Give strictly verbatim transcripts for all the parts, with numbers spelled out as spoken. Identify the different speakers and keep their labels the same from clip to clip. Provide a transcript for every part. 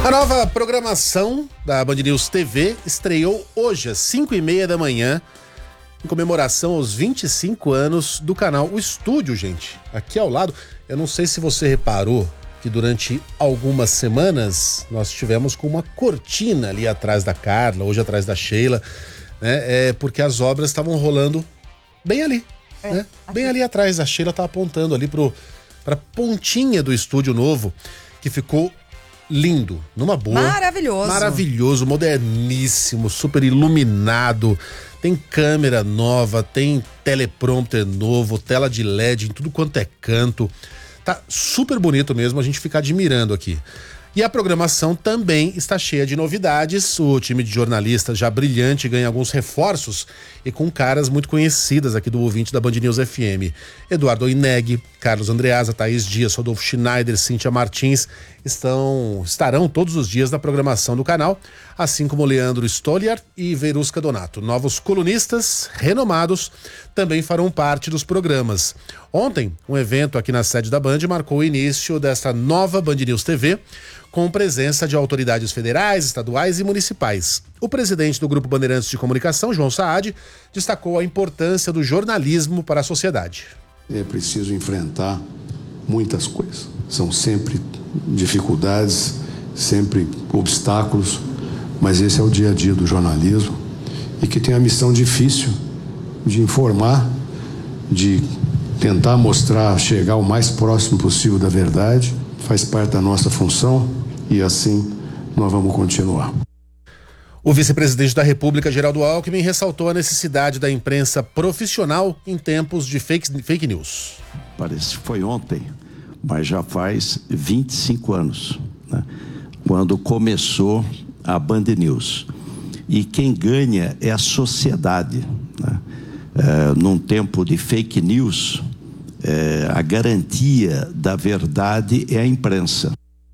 Speaker 1: A nova programação da Band News T V estreou hoje às cinco e meia da manhã, em comemoração aos vinte e cinco anos do canal. O estúdio, gente, aqui ao lado, eu não sei se você reparou que durante algumas semanas nós estivemos com uma cortina ali atrás da Carla, hoje atrás da Sheila, né? É porque as obras estavam rolando bem ali, é, né? Bem ali atrás. A Sheila tá apontando ali pro, pra pontinha do estúdio novo, que ficou lindo, numa boa.
Speaker 2: Maravilhoso.
Speaker 1: Maravilhoso, moderníssimo, super iluminado. Tem câmera nova, tem teleprompter novo, tela de L E D em tudo quanto é canto. Tá super bonito mesmo, a gente fica admirando aqui. E a programação também está cheia de novidades. O time de jornalistas já brilhante ganha alguns reforços e com caras muito conhecidas aqui do ouvinte da Band News F M. Eduardo Oineg, Carlos Andreasa, Thaís Dias, Rodolfo Schneider, Cíntia Martins estão, estarão todos os dias na programação do canal, assim como Leandro Stoliar e Verusca Donato. Novos colunistas renomados também farão parte dos programas. Ontem, um evento aqui na sede da Band marcou o início desta nova Band News T V, com presença de autoridades federais, estaduais e municipais. O presidente do Grupo Bandeirantes de Comunicação, João Saad, destacou a importância do jornalismo para a sociedade.
Speaker 3: É preciso enfrentar muitas coisas. São sempre dificuldades, sempre obstáculos, mas esse é o dia a dia do jornalismo e que tem a missão difícil de informar, de tentar mostrar, chegar o mais próximo possível da verdade. Faz parte da nossa função e assim nós vamos continuar.
Speaker 1: O vice-presidente da República, Geraldo Alckmin, ressaltou a necessidade da imprensa profissional em tempos de fake, fake news.
Speaker 4: Parece que foi ontem, mas já faz vinte e cinco anos, né, quando começou a Band News. E quem ganha é a sociedade, né? É, num tempo de fake news, é, a garantia da verdade é a imprensa.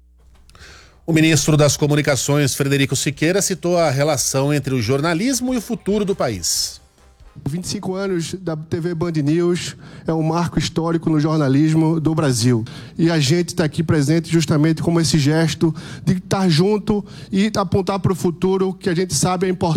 Speaker 1: O ministro das Comunicações, Frederico Siqueira, citou a relação entre o jornalismo e o futuro do país.
Speaker 5: vinte e cinco anos da T V Band News é um marco histórico no jornalismo do Brasil. E a gente está aqui presente justamente como esse gesto de estar junto e apontar para o futuro, que a gente sabe é importante.